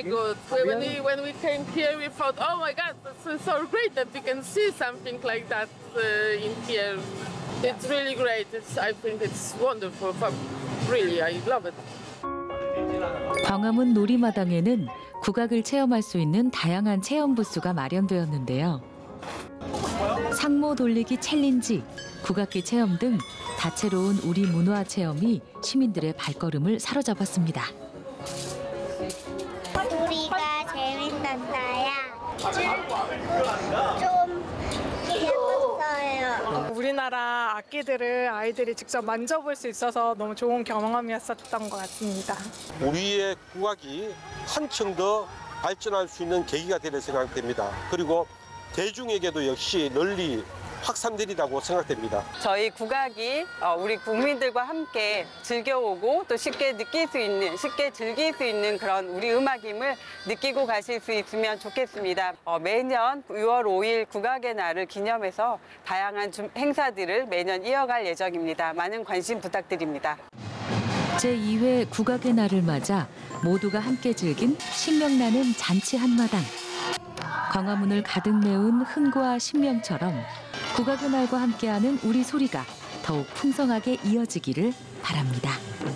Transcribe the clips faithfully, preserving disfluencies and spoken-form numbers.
good. When we when we came here, we thought, oh my God, this is so great that we can see something like that uh, in here. It's really great. It's I think it's wonderful. Really, I love it. 광화문 놀이마당에는 국악을 체험할 수 있는 다양한 체험 부스가 마련되었는데요. 상모 돌리기 챌린지, 국악기 체험 등 다채로운 우리 문화 체험이 시민들의 발걸음을 사로잡았습니다. 우리가 재밌었어요. 좀 예뻤어요. 우리나라 악기들을 아이들이 직접 만져볼 수 있어서 너무 좋은 경험이었었던 것 같습니다. 우리의 국악이 한층 더 발전할 수 있는 계기가 되는 생각됩니다. 그리고 대중에게도 역시 널리 확산되리라고 생각됩니다. 저희 국악이 우리 국민들과 함께 즐겨오고 또 쉽게 느낄 수 있는, 쉽게 즐길 수 있는 그런 우리 음악임을 느끼고 가실 수 있으면 좋겠습니다. 매년 유월 오일 국악의 날을 기념해서 다양한 행사들을 매년 이어갈 예정입니다. 많은 관심 부탁드립니다. 제이 회 국악의 날을 맞아 모두가 함께 즐긴 신명나는 잔치 한마당. 광화문을 가득 메운 흥과 신명처럼 국악의 날과 함께하는 우리 소리가 더욱 풍성하게 이어지기를 바랍니다.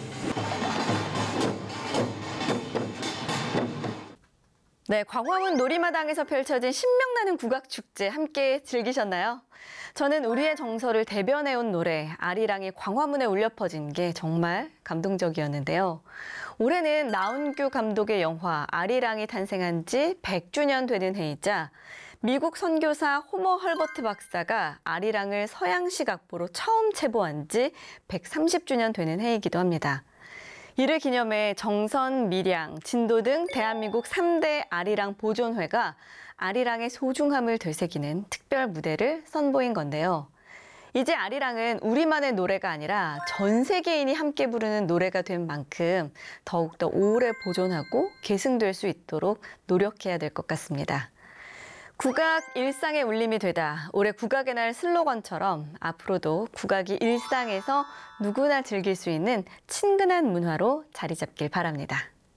네, 광화문 놀이마당에서 펼쳐진 신명나는 국악축제 함께 즐기셨나요? 저는 우리의 정서를 대변해온 노래 아리랑이 광화문에 울려 퍼진 게 정말 감동적이었는데요. 올해는 나운규 감독의 영화 아리랑이 탄생한 지 백 주년 되는 해이자 미국 선교사 호머 헐버트 박사가 아리랑을 서양식 악보로 처음 채보한 지 백삼십 주년 되는 해이기도 합니다. 이를 기념해 정선, 밀양, 진도 등 대한민국 삼 대 아리랑 보존회가 아리랑의 소중함을 되새기는 특별 무대를 선보인 건데요. 이제 아리랑은 우리만의 노래가 아니라 전 세계인이 함께 부르는 노래가 된 만큼 더욱더 오래 보존하고 계승될 수 있도록 노력해야 될 것 같습니다. 국악 일상의 울림이 되다. 올해 국악의 날 슬로건처럼 앞으로도 국악이 일상에서 누구나 즐길 수 있는 친근한 문화로 자리 잡길 바랍니다.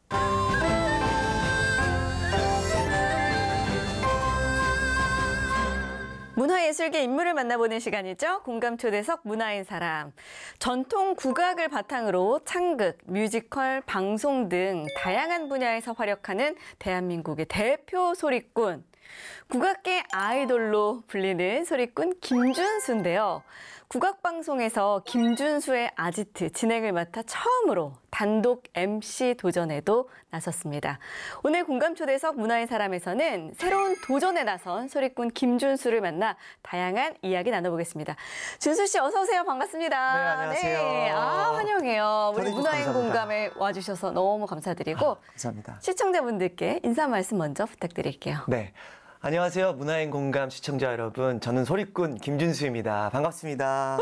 문화예술계 인물을 만나보는 시간이죠. 공감초대석 문화인 사람. 전통 국악을 바탕으로 창극, 뮤지컬, 방송 등 다양한 분야에서 활약하는 대한민국의 대표 소리꾼. 국악계 아이돌로 불리는 소리꾼 김준수인데요. 국악방송에서 김준수의 아지트 진행을 맡아 처음으로 단독 엠씨 도전에도 나섰습니다. 오늘 공감초대석 문화인 사람에서는 새로운 도전에 나선 소리꾼 김준수를 만나 다양한 이야기 나눠보겠습니다. 준수 씨 어서 오세요. 반갑습니다. 네, 안녕하세요. 네. 아, 환영해요. 우리 문화인 감사합니다. 공감에 와주셔서 너무 감사드리고 아, 감사합니다. 시청자분들께 인사 말씀 먼저 부탁드릴게요. 네. 안녕하세요. 문화인 공감 시청자 여러분. 저는 소리꾼 김준수입니다. 반갑습니다.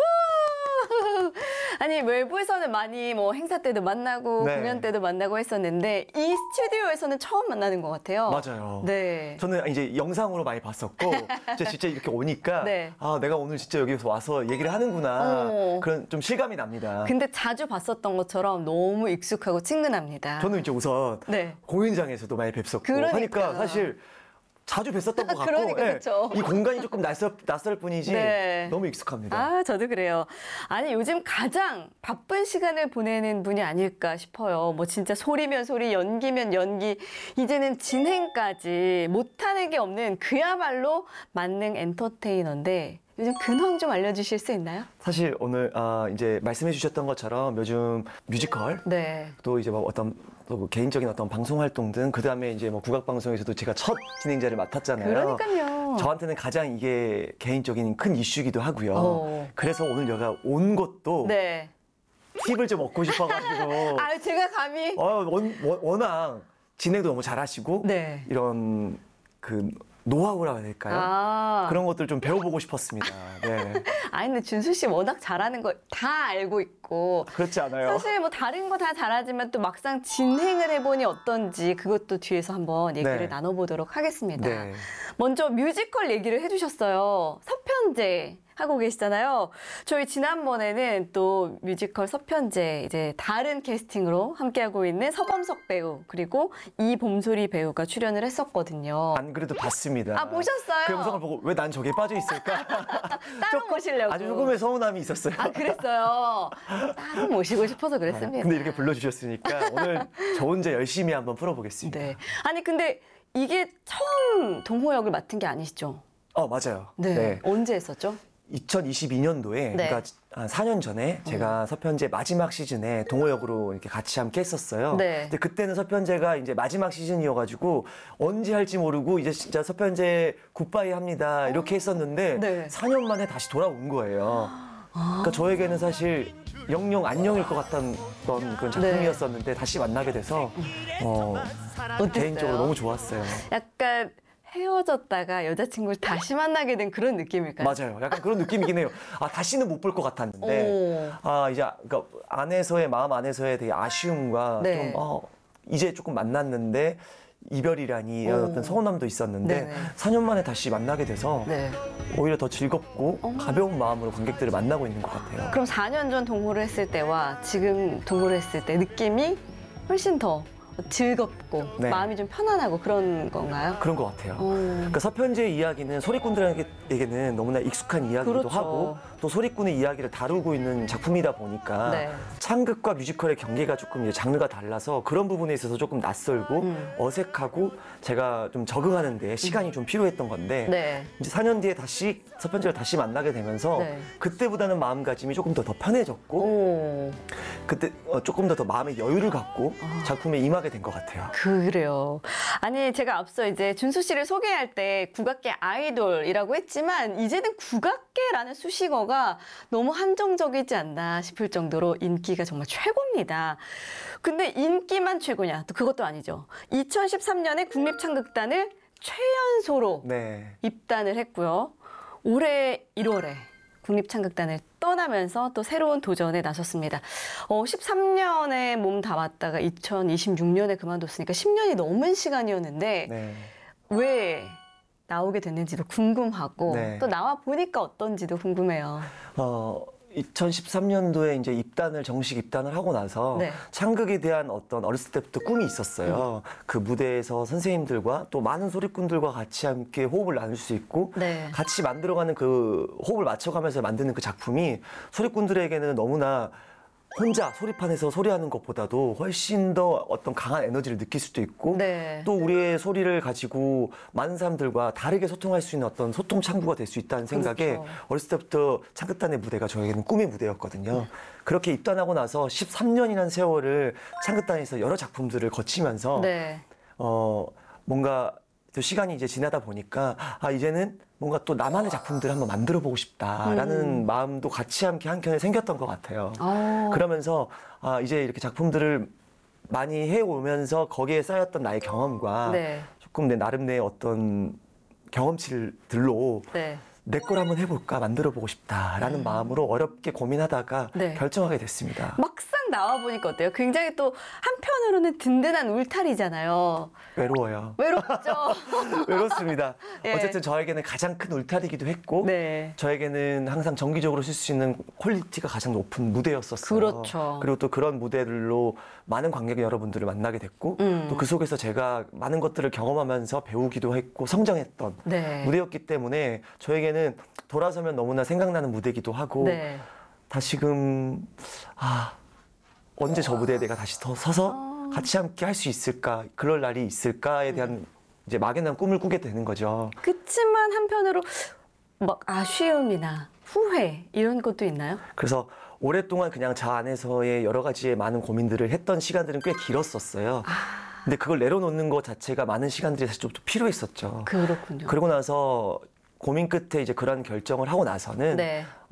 아니 외부에서는 많이 뭐 행사 때도 만나고 네. 공연 때도 만나고 했었는데 이 스튜디오에서는 처음 만나는 것 같아요. 맞아요. 네. 저는 이제 영상으로 많이 봤었고 진짜, 진짜 이렇게 오니까 네. 아 내가 오늘 진짜 여기서 와서 얘기를 하는구나 어. 그런 좀 실감이 납니다. 근데 자주 봤었던 것처럼 너무 익숙하고 친근합니다. 저는 이제 우선 네. 공연장에서도 많이 뵙었고 그러니까. 하니까 사실 자주 뵀었던 것 같고 그러니까, 예, 그쵸. 이 공간이 조금 낯설, 낯설 뿐이지 네. 너무 익숙합니다. 아, 저도 그래요. 아니, 요즘 가장 바쁜 시간을 보내는 분이 아닐까 싶어요. 뭐 진짜 소리면 소리, 연기면 연기, 이제는 진행까지 못하는 게 없는 그야말로 만능 엔터테이너인데 요즘 근황 좀 알려주실 수 있나요? 사실 오늘 아, 이제 말씀해 주셨던 것처럼 요즘 뮤지컬 네. 또 이제 뭐 어떤 또 개인적인 어떤 방송 활동 등 그다음에 이제 뭐 국악 방송에서도 제가 첫 진행자를 맡았잖아요. 그러니까요. 저한테는 가장 이게 개인적인 큰 이슈이기도 하고요. 어. 그래서 오늘 여기가 온 것도 네. 팁을 좀 얻고 싶어가지고 아, 제가 감히. 어, 원, 원, 워낙 진행도 너무 잘하시고 네. 이런 그 노하우라고 해야 될까요? 아. 그런 것들 좀 배워보고 싶었습니다. 네. 아니, 근데 준수 씨 워낙 잘하는 거 다 알고 있고. 그렇지 않아요? 사실 뭐 다른 거 다 잘하지만 또 막상 진행을 해보니 어떤지 그것도 뒤에서 한번 얘기를 네. 나눠보도록 하겠습니다. 네. 먼저 뮤지컬 얘기를 해주셨어요. 서편 서편제 하고 계시잖아요. 저희 지난번에는 또 뮤지컬 서편제 이제 다른 캐스팅으로 함께하고 있는 서범석 배우 그리고 이봄소리 배우가 출연을 했었거든요. 안 그래도 봤습니다. 아, 보셨어요? 그 영상을 보고 왜 난 저기에 빠져 있을까? 따로 모시려고. 아주 조금의 서운함이 있었어요. 아, 그랬어요. 따로 모시고 싶어서 그랬습니다. 근데 이렇게 불러주셨으니까 오늘 저 혼자 열심히 한번 풀어보겠습니다. 네. 아니 근데 이게 처음 동호 역을 맡은 게 아니시죠? 어, 맞아요. 네. 네. 언제 했었죠? 이천이십이 년도에 네. 그러니까 한 사 년 전에 제가 서편제 마지막 시즌에 동호 역으로 이렇게 같이 함께 했었어요. 네. 근데 그때는 서편제가 이제 마지막 시즌이어가지고 언제 할지 모르고 이제 진짜 서편제 굿바이 합니다 이렇게 했었는데 네. 사 년 만에 다시 돌아온 거예요. 그러니까 저에게는 사실 영영 안녕일 것 같던 그런 작품이었었는데 다시 만나게 돼서 어, 어땠어요? 개인적으로 너무 좋았어요. 약간 헤어졌다가 여자친구를 다시 만나게 된 그런 느낌일까요? 맞아요. 약간 그런 느낌이긴 해요. 아, 다시는 못 볼 것 같았는데, 오. 아, 이제, 그러니까 안에서의, 마음 안에서의 되게 아쉬움과 네. 좀, 어, 이제 조금 만났는데, 이별이라니 이런 오. 어떤 서운함도 있었는데, 네네. 사 년 만에 다시 만나게 돼서, 네. 오히려 더 즐겁고, 어. 가벼운 마음으로 관객들을 만나고 있는 것 같아요. 그럼 사 년 전 동호를 했을 때와 지금 동호를 했을 때 느낌이 훨씬 더 즐겁고 네. 마음이 좀 편안하고 그런 건가요? 그런 것 같아요. 어. 그러니까 서편제의 이야기는 소리꾼들에게는 너무나 익숙한 이야기이기도 그렇죠. 하고 또 소리꾼의 이야기를 다루고 있는 작품이다 보니까 네. 창극과 뮤지컬의 경계가 조금 이제 장르가 달라서 그런 부분에 있어서 조금 낯설고 음. 어색하고 제가 좀 적응하는 데 시간이 좀 필요했던 건데 네. 이제 사 년 뒤에 다시 서편제를 다시 만나게 되면서 네. 그때보다는 마음가짐이 조금 더 더 편해졌고 오. 그때 어, 조금 더 더 마음의 여유를 갖고 아. 작품에 임하게 된 것 같아요. 그래요. 아니 제가 앞서 이제 준수 씨를 소개할 때 국악계 아이돌이라고 했지만 이제는 국악계라는 수식어가 너무 한정적이지 않나 싶을 정도로 인기가 정말 최고입니다. 근데 인기만 최고냐? 또 그것도 아니죠. 이천십삼 년에 국립창극단을 최연소로 네. 입단을 했고요. 올해 일월에 국립창극단을 떠나면서 또 새로운 도전에 나섰습니다. 어, 십삼 년에 몸 담았다가 이천이십육 년에 그만뒀으니까 십 년이 넘은 시간이었는데 네. 왜 나오게 됐는지도 궁금하고 네. 또 나와 보니까 어떤지도 궁금해요. 어, 이천십삼 년도에 이제 입단을 정식 입단을 하고 나서 네. 창극에 대한 어떤 어렸을 때부터 꿈이 있었어요. 그 무대에서 선생님들과 또 많은 소리꾼들과 같이 함께 호흡을 나눌 수 있고 네. 같이 만들어가는 그 호흡을 맞춰가면서 만드는 그 작품이 소리꾼들에게는 너무나 혼자 소리판에서 소리하는 것보다도 훨씬 더 어떤 강한 에너지를 느낄 수도 있고 네. 또 우리의 소리를 가지고 많은 사람들과 다르게 소통할 수 있는 어떤 소통 창구가 될 수 있다는 생각에 그렇죠. 어렸을 때부터 창극단의 무대가 저에게는 꿈의 무대였거든요. 그렇게 입단하고 나서 십삼 년이라는 세월을 창극단에서 여러 작품들을 거치면서 네. 어 뭔가 또 시간이 이제 지나다 보니까 아 이제는 뭔가 또 나만의 작품들을 한번 만들어 보고 싶다라는 음. 마음도 같이 함께 한켠에 생겼던 것 같아요. 어. 그러면서 아 이제 이렇게 작품들을 많이 해오면서 거기에 쌓였던 나의 경험과 네. 조금 내 나름의 어떤 경험치들로 네. 내 걸 한번 해볼까 만들어 보고 싶다라는 음. 마음으로 어렵게 고민하다가 네. 결정하게 됐습니다. 막상 나와 보니까 어때요? 굉장히 또 한편으로는 든든한 울타리잖아요. 외로워요. 외롭죠? 외롭습니다. 예. 어쨌든 저에게는 가장 큰 울타리기도 했고 네. 저에게는 항상 정기적으로 쓸 수 있는 퀄리티가 가장 높은 무대였었어요. 그렇죠. 그리고 또 그런 무대들로 많은 관객 여러분들을 만나게 됐고 음. 또 그 속에서 제가 많은 것들을 경험하면서 배우기도 했고 성장했던 네. 무대였기 때문에 저에게는 돌아서면 너무나 생각나는 무대이기도 하고 네. 다시금 아 언제 저 무대에 내가 다시 더 서서 아. 같이 함께 할 수 있을까 그럴 날이 있을까에 대한 이제 막연한 꿈을 꾸게 되는 거죠. 그치만 한편으로 막 아쉬움이나 후회 이런 것도 있나요? 그래서 오랫동안 그냥 저 안에서의 여러 가지의 많은 고민들을 했던 시간들은 꽤 길었었어요. 아, 근데 그걸 내려놓는 것 자체가 많은 시간들이 사실 좀 필요했었죠. 그렇군요. 그러고 나서 고민 끝에 이제 그런 결정을 하고 나서는 네.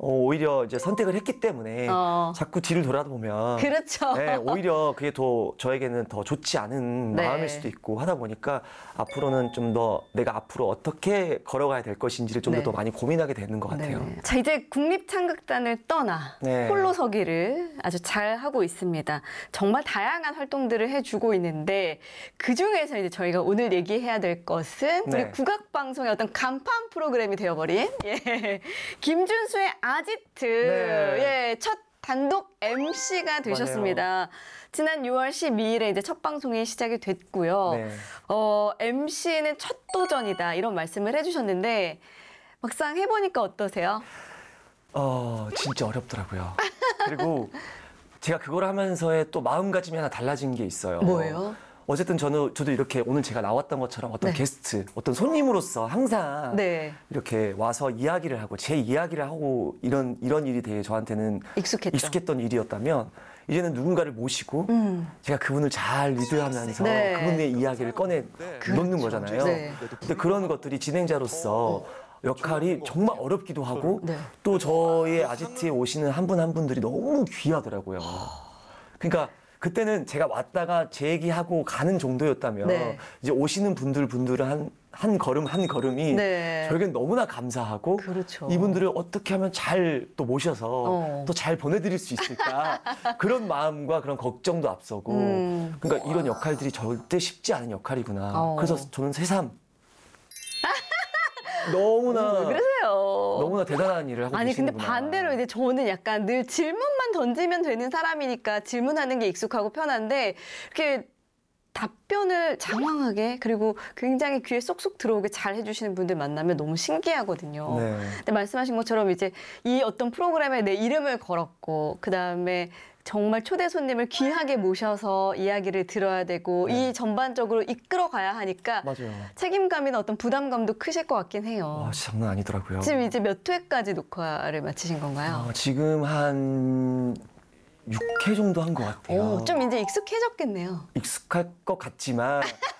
어, 오히려 이제 선택을 했기 때문에 어. 자꾸 뒤를 돌아보면 그렇죠. 네, 오히려 그게 더 저에게는 더 좋지 않은 네. 마음일 수도 있고 하다 보니까 앞으로는 좀 더 내가 앞으로 어떻게 걸어가야 될 것인지를 좀 더 네. 많이 고민하게 되는 것 같아요. 네. 자, 이제 국립창극단을 떠나 네. 홀로 서기를 아주 잘 하고 있습니다. 정말 다양한 활동들을 해주고 있는데 그 중에서 이제 저희가 오늘 얘기해야 될 것은 네. 우리 국악방송의 어떤 간판 프로그램이 되어버린 예. 김준수의 아지트 네. 예, 첫 단독 엠씨가 되셨습니다. 지난 유월 십이일에 이제 첫 방송이 시작이 됐고요. 네. 어, 엠씨는 첫 도전이다 이런 말씀을 해주셨는데 막상 해보니까 어떠세요? 어, 진짜 어렵더라고요. 그리고 제가 그걸 하면서의 또 마음가짐이 하나 달라진 게 있어요. 뭐예요? 어쨌든 저는 저도 이렇게 오늘 제가 나왔던 것처럼 어떤 네. 게스트, 어떤 손님으로서 항상 네. 이렇게 와서 이야기를 하고 제 이야기를 하고 이런 이런 일이 되게 저한테는 익숙했죠. 익숙했던 일이었다면 이제는 누군가를 모시고 음. 제가 그분을 잘 리드하면서 네. 그분의 이야기를 꺼내 놓는 거잖아요. 네. 근데 그런 것들이 진행자로서 역할이 정말 어렵기도 하고 네. 또 저의 아지트에 오시는 한 분 한 분들이 너무 귀하더라고요. 그러니까 그때는 제가 왔다가 제 얘기하고 가는 정도였다면 네. 이제 오시는 분들 분들은 한, 한 걸음 한 걸음이 네. 저에겐 너무나 감사하고 그렇죠. 이분들을 어떻게 하면 잘 또 모셔서 어. 또 잘 보내드릴 수 있을까 그런 마음과 그런 걱정도 앞서고 음. 그러니까 이런 역할들이 절대 쉽지 않은 역할이구나. 어. 그래서 저는 새삼 너무나 왜 그러세요? 너무나 대단한 일을 하고 아니 근데 계시는구나. 반대로 이제 저는 약간 늘 질문만 던지면 되는 사람이니까 질문하는 게 익숙하고 편한데 이렇게 답변을 장황하게 그리고 굉장히 귀에 쏙쏙 들어오게 잘 해주시는 분들 만나면 너무 신기하거든요. 네. 근데 말씀하신 것처럼 이제 이 어떤 프로그램에 내 이름을 걸었고 그 다음에 정말 초대 손님을 귀하게 모셔서 이야기를 들어야 되고 네. 이 전반적으로 이끌어 가야 하니까 맞아요. 책임감이나 어떤 부담감도 크실 것 같긴 해요. 와, 진짜 장난 아니더라고요. 지금 이제 몇 회까지 녹화를 마치신 건가요? 어, 지금 한 육 회 정도 한 것 같아요. 오, 좀 이제 익숙해졌겠네요. 익숙할 것 같지만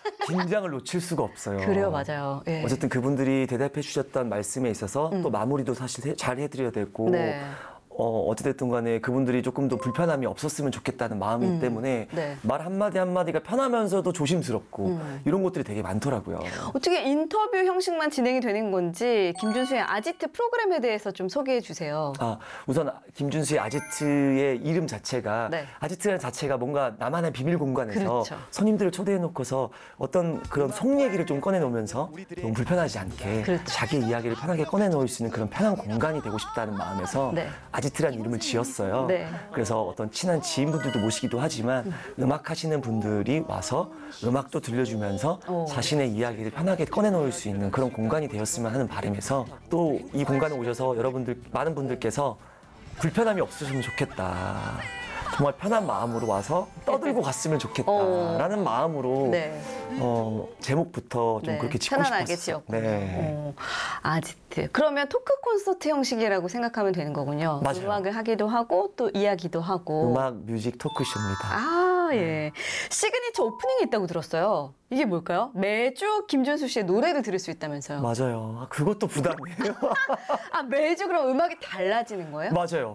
긴장을 놓칠 수가 없어요. 그래요, 맞아요. 예. 어쨌든 그분들이 대답해 주셨던 말씀에 있어서 또 마무리도 사실 해- 잘 해드려야 되고 네. 어, 어찌됐든 간에 그분들이 조금 더 불편함이 없었으면 좋겠다는 마음이 음, 때문에 네. 말 한마디 한마디가 편하면서도 조심스럽고 음. 이런 것들이 되게 많더라고요. 어떻게 인터뷰 형식만 진행이 되는 건지 김준수의 아지트 프로그램에 대해서 좀 소개해 주세요. 아, 우선 김준수의 아지트의 이름 자체가 네. 아지트라는 자체가 뭔가 나만의 비밀 공간에서 그렇죠. 손님들을 초대해 놓고서 어떤 그런 속 얘기를 좀 꺼내 놓으면서 너무 불편하지 않게 그렇죠. 자기 이야기를 편하게 꺼내 놓을 수 있는 그런 편한 공간이 되고 싶다는 마음에서 네. 아지트라는 이름을 지었어요. 네. 그래서 어떤 친한 지인분들도 모시기도 하지만 음악 하시는 분들이 와서 음악도 들려주면서 오. 자신의 이야기를 편하게 꺼내 놓을 수 있는 그런 공간이 되었으면 하는 바람에서 또 이 공간에 오셔서 여러분들 많은 분들께서 불편함이 없으셨으면 좋겠다. 정말 편한 마음으로 와서 떠들고 갔으면 좋겠다라는 어. 마음으로 네. 어, 제목부터 좀 네, 그렇게 짓고 편안하게 싶었어요. 지었군요. 네. 어, 아지트. 그러면 토크 콘서트 형식이라고 생각하면 되는 거군요. 맞아요. 음악을 하기도 하고 또 이야기도 하고. 음악 뮤직 토크쇼입니다. 아, 예. 시그니처 오프닝이 있다고 들었어요. 이게 뭘까요? 매주 김준수 씨의 노래를 들을 수 있다면서요. 맞아요. 아, 그것도 부담이에요. 아, 매주 그럼 음악이 달라지는 거예요? 맞아요.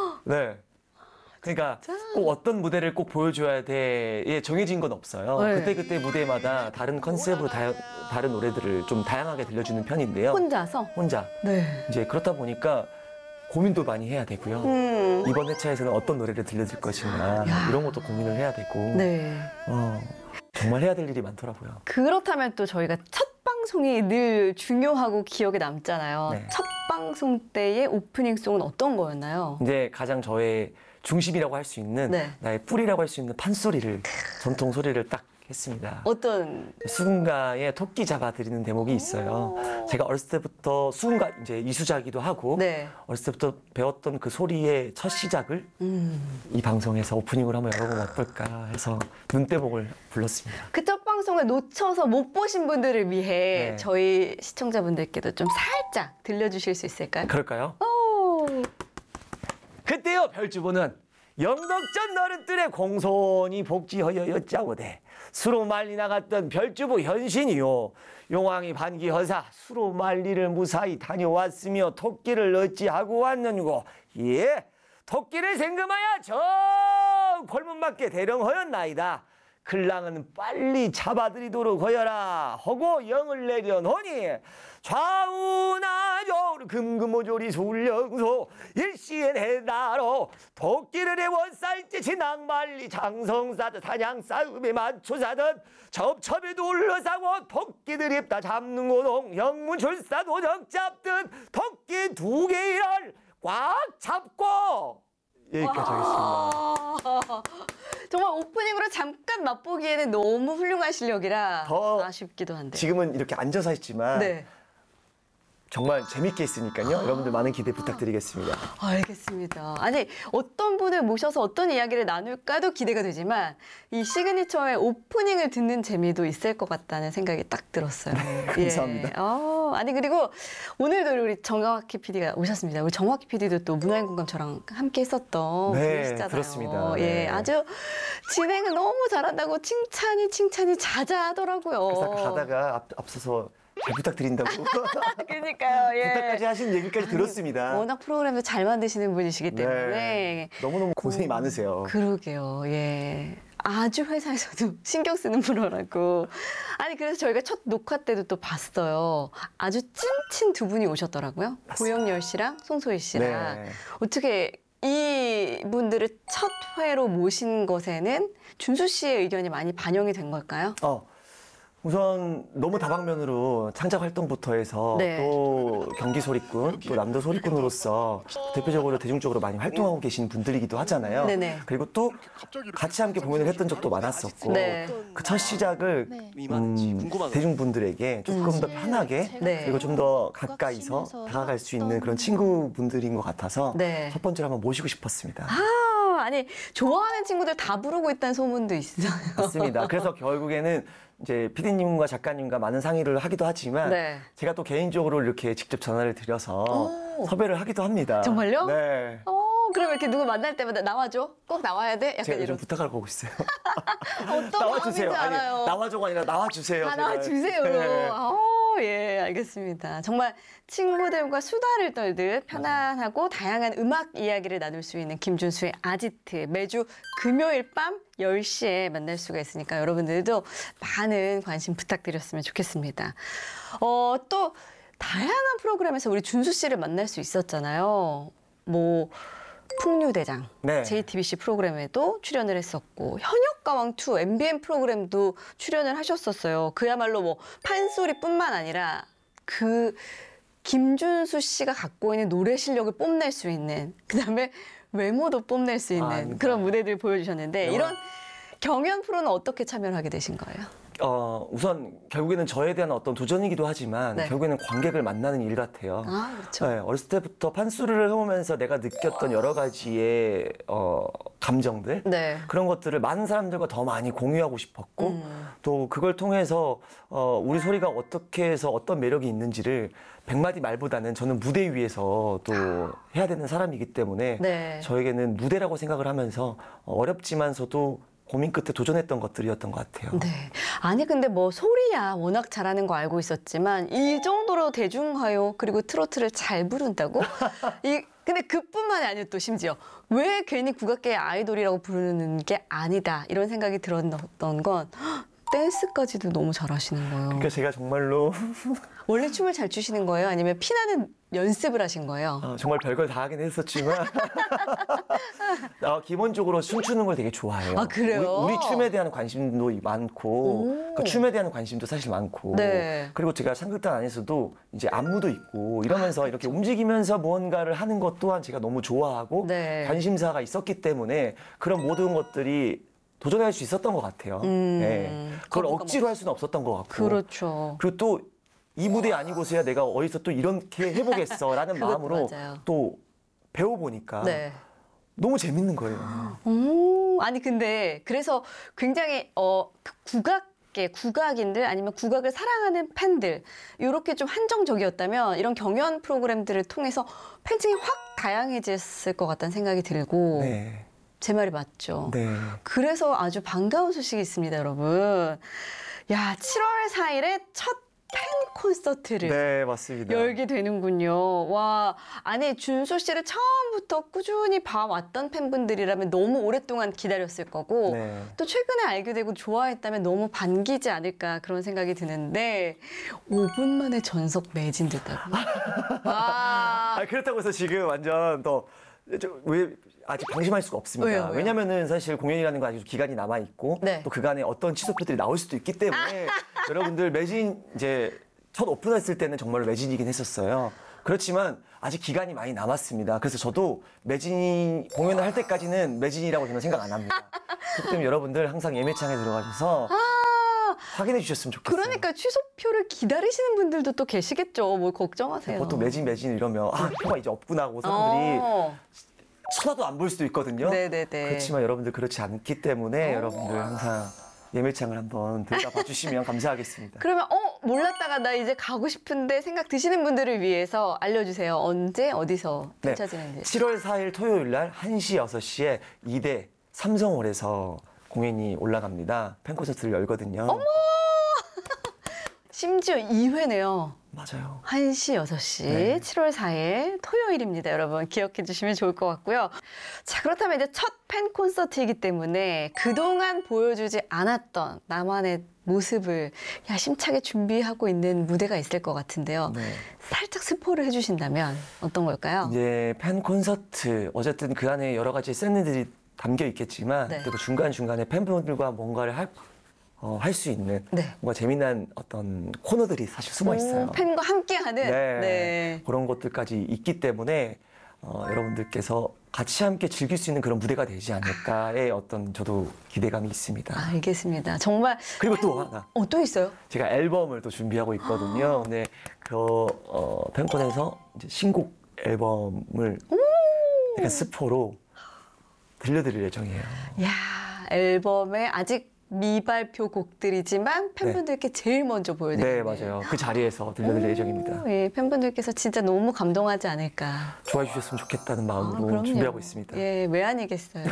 네. 그러니까 꼭 어떤 무대를 꼭 보여줘야 돼에 정해진 건 없어요. 네. 그때그때 무대마다 다른 컨셉으로 다, 다른 노래들을 좀 다양하게 들려주는 편인데요. 혼자서? 혼자. 네. 이제 그렇다 보니까 고민도 많이 해야 되고요. 음. 이번 회차에서는 어떤 노래를 들려줄 것인가 야. 이런 것도 고민을 해야 되고 네. 어, 정말 해야 될 일이 많더라고요. 그렇다면 또 저희가 첫 방송이 늘 중요하고 기억에 남잖아요. 네. 첫 방송 때의 오프닝송은 어떤 거였나요? 이제 가장 저의 중심이라고 할 수 있는 네. 나의 뿌리라고 할 수 있는 판소리를 전통 소리를 딱 했습니다. 어떤? 수군가에 토끼 잡아드리는 대목이 있어요. 제가 어렸을 때부터 수군가 이제 이수자기도 하고 네. 어렸을 때부터 배웠던 그 소리의 첫 시작을 음. 이 방송에서 오프닝으로 한번 열어보면 어떨까 해서 눈대목을 불렀습니다. 그 첫 방송을 놓쳐서 못 보신 분들을 위해 네. 저희 시청자분들께도 좀 살짝 들려주실 수 있을까요? 그럴까요? 오. 그때요 별주부는 영덕전 어른들의 공손히 복지허여 여짜오되 수로 말리 나갔던 별주부 현신이요 용왕이 반기허사 수로 말리를 무사히 다녀왔으며 토끼를 어찌하고 왔는고 예 토끼를 생금하여 저 골문밖에 대령허였나이다. 글랑은 빨리 잡아들이도록 하여라 하고 영을 내려놓으니 좌우나조 금금오조리 술령소 일시에 내다로 토끼를 해원쌀지 진앙말리 장성사든 사냥싸움에 맞춰사든 접첩에 둘러싸고 토끼들 입다 잡는 고동 영문출사도 적잡든 토끼 두 개를 꽉 잡고 여기까지 하겠습니다. 정말 오프닝으로 잠깐 맛보기에는 너무 훌륭한 실력이라 더 아쉽기도 한데. 지금은 이렇게 앉아서 했지만 네. 정말 재밌게 했으니까요. 여러분들 많은 기대 부탁드리겠습니다. 알겠습니다. 아니 어떤 분을 모셔서 어떤 이야기를 나눌까도 기대가 되지만 이 시그니처의 오프닝을 듣는 재미도 있을 것 같다는 생각이 딱 들었어요. 네, 감사합니다. 예. 어, 아니 그리고 오늘도 우리 정학희 피디가 오셨습니다. 우리 정학희 피디도 또 문화인 공감 저랑 함께 했었던 네, 분이시잖아요. 그렇습니다. 예, 네. 아주 진행을 너무 잘한다고 칭찬이 칭찬이 자자하더라고요. 그래서 아까 가다가 앞, 앞서서 잘 부탁드린다고 그러니까요. 예. 부탁까지 하신 얘기까지 들었습니다. 워낙 프로그램도 잘 만드시는 분이시기 때문에 네. 너무너무 고생이 음, 많으세요. 그러게요. 예. 아주 회사에서도 신경 쓰는 프로라고. 아니 그래서 저희가 첫 녹화 때도 또 봤어요. 아주 찐친 두 분이 오셨더라고요. 고영열 씨랑 송소희 씨랑. 네. 어떻게 이 분들을 첫 회로 모신 것에는 준수 씨의 의견이 많이 반영이 된 걸까요? 어, 우선 너무 다방면으로 창작 활동부터 해서 네. 또 경기 소리꾼, 또 남도 소리꾼으로서 대표적으로 대중적으로 많이 활동하고 계신 분들이기도 하잖아요. 네네. 그리고 또 같이 함께 공연을 했던 적도 많았었고 네. 그 첫 시작을 음, 대중분들에게 조금 더 편하게 네. 그리고 좀 더 가까이서 다가갈 수 있는 그런 친구분들인 것 같아서 네. 첫 번째로 한번 모시고 싶었습니다. 아, 아니 좋아하는 친구들 다 부르고 있다는 소문도 있어요. 맞습니다. 그래서 결국에는 이제 피디님과 작가님과 많은 상의를 하기도 하지만 네. 제가 또 개인적으로 이렇게 직접 전화를 드려서 오. 섭외를 하기도 합니다. 정말요? 네. 어, 그럼 이렇게 누구 만날 때마다 나와줘? 꼭 나와야 돼? 약간 제가 요즘 이런. 부탁을 하고 있어요. 어떤 나와주세요. 마음인지 아니, 알아요. 나와줘가 아니라 나와주세요. 아, 제발. 나와주세요. 네. 어, 예, 알겠습니다. 정말 친구들과 수다를 떨듯 편안하고 다양한 음악 이야기를 나눌 수 있는 김준수의 아지트. 매주 금요일 밤 열 시에 만날 수가 있으니까 여러분들도 많은 관심 부탁드렸으면 좋겠습니다. 어, 또 다양한 프로그램에서 우리 준수 씨를 만날 수 있었잖아요. 뭐 풍류대장, 네. 제이티비씨 프로그램에도 출연을 했었고 현역가왕 투 엠비엔 프로그램도 출연을 하셨었어요. 그야말로 뭐 판소리뿐만 아니라 그 김준수 씨가 갖고 있는 노래 실력을 뽐낼 수 있는, 그다음에 외모도 뽐낼 수 있는 아닙니다. 그런 무대들 보여주셨는데 네. 이런 경연 프로는 어떻게 참여를 하게 되신 거예요? 어, 우선 결국에는 저에 대한 어떤 도전이기도 하지만 네. 결국에는 관객을 만나는 일 같아요. 아, 그렇죠. 네, 어렸을 때부터 판수를 해오면서 내가 느꼈던 여러 가지의 어, 감정들 네. 그런 것들을 많은 사람들과 더 많이 공유하고 싶었고 음. 또 그걸 통해서 어, 우리 소리가 어떻게 해서 어떤 매력이 있는지를 백마디 말보다는 저는 무대 위에서 또 해야 되는 사람이기 때문에 네. 저에게는 무대라고 생각을 하면서 어렵지만서도 고민 끝에 도전했던 것들이었던 것 같아요. 네. 아니 근데 뭐 소리야 워낙 잘하는 거 알고 있었지만 이 정도로 대중가요 그리고 트로트를 잘 부른다고? 이 근데 그뿐만이 아니에요. 또 심지어 왜 괜히 국악계의 아이돌이라고 부르는 게 아니다 이런 생각이 들었던 건 댄스까지도 너무 잘하시는 거예요. 그러니까 제가 정말로 원래 춤을 잘 추시는 거예요? 아니면 피나는 연습을 하신 거예요? 어, 정말 별걸 다 하긴 했었지만 어, 기본적으로 춤추는 걸 되게 좋아해요. 아, 그래요? 우리, 우리 춤에 대한 관심도 많고 그러니까 춤에 대한 관심도 사실 많고 네. 그리고 제가 상극단 안에서도 이제 안무도 있고 이러면서 이렇게 움직이면서 무언가를 하는 것 또한 제가 너무 좋아하고 네. 관심사가 있었기 때문에 그런 모든 것들이 도전할 수 있었던 것 같아요. 음, 네. 그걸 거부감 억지로 할 수는 없었던 것 같고 그렇죠. 그리고 또 이 무대 아니고서야 내가 어디서 또 이렇게 해보겠어라는 그것도 마음으로 맞아요. 또 배워보니까 네. 너무 재밌는 거예요. 오, 아니 근데 그래서 굉장히 어 국악계 국악인들 아니면 국악을 사랑하는 팬들 이렇게 좀 한정적이었다면 이런 경연 프로그램들을 통해서 팬층이 확 다양해졌을 것 같다는 생각이 들고 네. 제 말이 맞죠? 네. 그래서 아주 반가운 소식이 있습니다, 여러분. 야, 칠월 사일에 첫 팬 콘서트를 네, 맞습니다. 열게 되는군요. 와, 아니 준수 씨를 처음부터 꾸준히 봐왔던 팬분들이라면 너무 오랫동안 기다렸을 거고 네. 또 최근에 알게 되고 좋아했다면 너무 반기지 않을까 그런 생각이 드는데 오 분 만에 전석 매진됐다고. 와. 아, 그렇다고 해서 지금 완전 더 왜 아직 방심할 수가 없습니다. 왜요, 왜요? 왜냐면은 사실 공연이라는 건 아직 기간이 남아 있고 네. 또 그간에 어떤 취소표들이 나올 수도 있기 때문에 여러분들 매진 이제 첫 오픈했을 때는 정말로 매진이긴 했었어요. 그렇지만 아직 기간이 많이 남았습니다. 그래서 저도 매진 공연을 할 때까지는 매진이라고 저는 생각 안 합니다. 그렇기 때문에 여러분들 항상 예매창에 들어가셔서 확인해 주셨으면 좋겠어요. 그러니까 취소표를 기다리시는 분들도 또 계시겠죠. 뭘 걱정하세요. 보통 매진 매진 이러면 아 표가 이제 없구나 하고 사람들이 어. 쳐다도 안 볼 수도 있거든요. 네네네. 그렇지만 여러분들 그렇지 않기 때문에 여러분들 항상 예매창을 한번 들어가 주시면 감사하겠습니다. 그러면 어 몰랐다가 나 이제 가고 싶은데 생각 드시는 분들을 위해서 알려주세요. 언제 어디서 펼쳐지는지. 네. 칠월 사일 토요일 날 한 시 여섯 시에 이대 삼성홀에서 공연이 올라갑니다. 팬콘서트를 열거든요. 어머! 심지어 이 회네요. 맞아요. 한 시, 여섯 시, 네. 칠월 사일 토요일입니다. 여러분 기억해 주시면 좋을 것 같고요. 자, 그렇다면 이제 첫 팬 콘서트이기 때문에 그동안 보여주지 않았던 나만의 모습을 야심차게 준비하고 있는 무대가 있을 것 같은데요. 네. 살짝 스포를 해주신다면 어떤 걸까요? 이제 팬 콘서트 어쨌든 그 안에 여러 가지 샌드들이 담겨 있겠지만 네. 또 그 중간 중간에 팬분들과 뭔가를 할 어, 할 수 있는 네. 뭔가 재미난 어떤 코너들이 사실 숨어 있어요. 오, 팬과 함께하는. 네. 네. 그런 것들까지 있기 때문에 어, 여러분들께서 같이 함께 즐길 수 있는 그런 무대가 되지 않을까의 어떤 저도 기대감이 있습니다. 알겠습니다. 정말. 그리고 또 하나 어, 또 있어요? 제가 앨범을 또 준비하고 있거든요. 근데 그 어, 팬콘에서 이제 신곡 앨범을 약간 스포로 들려드릴 예정이에요. 야, 앨범에 아직 미발표 곡들이지만 팬분들께 제일 먼저 보여드리는. 네, 맞아요. 그 자리에서 들려드릴 예정입니다. 예, 팬분들께서 진짜 너무 감동하지 않을까. 좋아해 주셨으면 좋겠다는 아, 마음으로 그럼요. 준비하고 있습니다. 예, 왜 아니겠어요.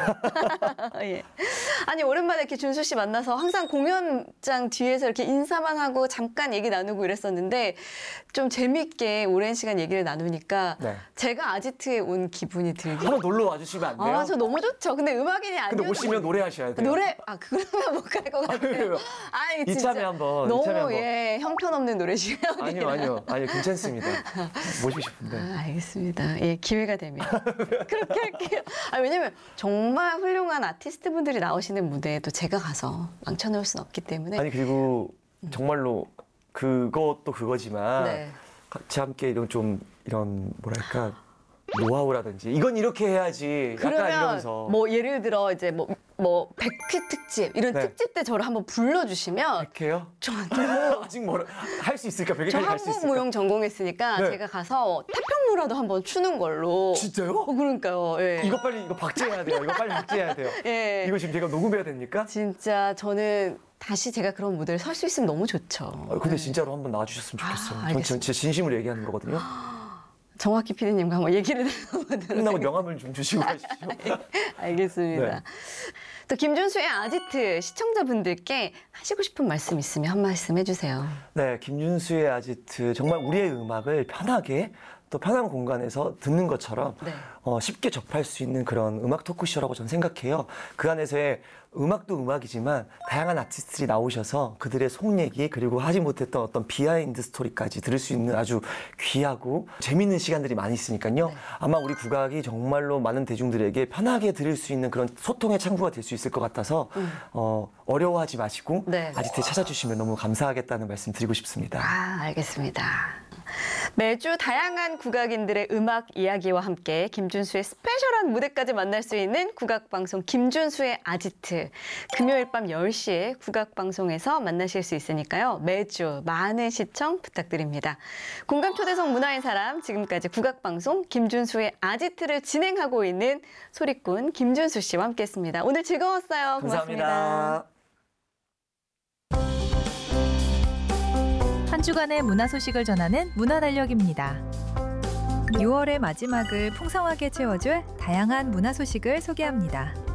예. 아니, 오랜만에 이렇게 준수 씨 만나서 항상 공연장 뒤에서 이렇게 인사만 하고 잠깐 얘기 나누고 이랬었는데 좀 재밌게 오랜 시간 얘기를 나누니까 네. 제가 아지트에 온 기분이 들기. 한번 놀러 와주시면 안 돼요? 아, 저 너무 좋죠. 근데 음악인이 아니어도. 근데 오시면 노래하셔야 돼요. 노래, 아, 그러면 못 갈 것 같아요. 아니, 진짜. 이참에 한번, 너무, 이참에 한번. 예, 형편없는 노래시네요. 아니요, 아니요. 아니요, 괜찮습니다. 모시고 싶은데. 아, 알겠습니다. 예, 기회가 되면 그렇게 할게요. 아, 왜냐면 정말 훌륭한 아티스트 분들이 나오시는 무대에도 제가 가서 망쳐놓을 수는 없기 때문에. 아니, 그리고 정말로 그것도 그거지만 네. 같이 함께 이런 좀, 이런, 뭐랄까, 노하우라든지 이건 이렇게 해야지 약간 그러면 이러면서 뭐 예를 들어 이제 뭐 뭐 백 회 특집 이런 네. 특집 때 저를 한번 불러주시면 이렇게 해요? 저는 아직 뭐라 할 수 있을까? 저 백일까지 갈 수 한국 있을까? 무용 전공했으니까 네. 제가 가서 태평무라도 한번 추는 걸로. 진짜요? 어, 그러니까요. 예. 이거 빨리 이거 박제해야 돼요. 이거 빨리 박제해야 돼요. 예. 이거 지금 제가 녹음해야 됩니까? 진짜 저는 다시 제가 그런 무대를 설 수 있으면 너무 좋죠. 아, 근데 진짜로 한번 나와주셨으면 좋겠어요. 아, 전 알겠습니다. 진짜 진심으로 얘기하는 거거든요. 정확히 피디님과 한번 얘기를 나눠보도록 끝나고 하겠습니다. 명함을 좀 주시고 가십시오. 알겠습니다. 네. 또 김준수의 아지트 시청자분들께 하시고 싶은 말씀 있으면 한 말씀 해주세요. 네, 김준수의 아지트 정말 우리의 음악을 편하게 또 편한 공간에서 듣는 것처럼 네. 어, 쉽게 접할 수 있는 그런 음악 토크쇼라고 저는 생각해요. 그 안에서의 음악도 음악이지만 다양한 아티스트들이 나오셔서 그들의 속 얘기 그리고 하지 못했던 어떤 비하인드 스토리까지 들을 수 있는 아주 귀하고 재밌는 시간들이 많이 있으니까요. 네. 아마 우리 국악이 정말로 많은 대중들에게 편하게 들을 수 있는 그런 소통의 창구가 될 수 있을 것 같아서 음. 어, 어려워하지 마시고 네. 아지트에 찾아주시면 너무 감사하겠다는 말씀 드리고 싶습니다. 아, 알겠습니다. 매주 다양한 국악인들의 음악 이야기와 함께 김준수의 스페셜한 무대까지 만날 수 있는 국악방송 김준수의 아지트. 금요일 밤 열 시에 국악방송에서 만나실 수 있으니까요. 매주 많은 시청 부탁드립니다. 공감초대석 문화의 사람, 지금까지 국악방송 김준수의 아지트를 진행하고 있는 소리꾼 김준수 씨와 함께했습니다. 오늘 즐거웠어요. 고맙습니다. 감사합니다. 한 주간의 문화 소식을 전하는 문화달력입니다. 유월의 마지막을 풍성하게 채워줄 다양한 문화 소식을 소개합니다.